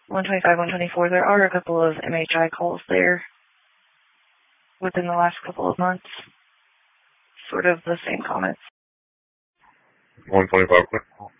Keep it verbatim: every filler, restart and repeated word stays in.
one twenty-five, one twenty-four, there are a couple of M H I calls there within the last couple of months. Sort of the same comments. one twenty-five,